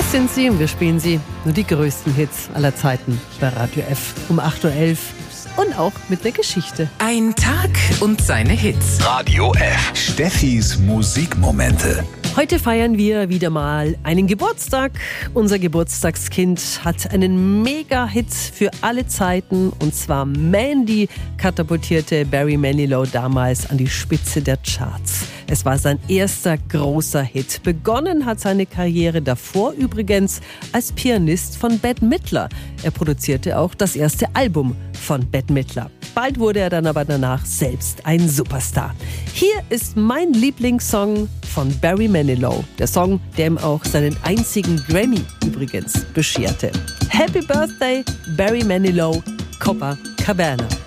Das sind sie und wir spielen sie. Nur die größten Hits aller Zeiten bei Radio F um 8.11 Uhr und auch mit der Geschichte. Ein Tag und seine Hits. Radio F. Steffis Musikmomente. Heute feiern wir wieder mal einen Geburtstag. Unser Geburtstagskind hat einen Mega-Hit für alle Zeiten. Und zwar Mandy katapultierte Barry Manilow damals an die Spitze der Charts. Es war sein erster großer Hit. Begonnen hat seine Karriere davor übrigens als Pianist von Bette Midler. Er produzierte auch das erste Album von Bette Midler. Bald wurde er dann aber danach selbst ein Superstar. Hier ist mein Lieblingssong von Barry Manilow. Der Song, der ihm auch seinen einzigen Grammy übrigens bescherte. Happy Birthday, Barry Manilow, Copacabana.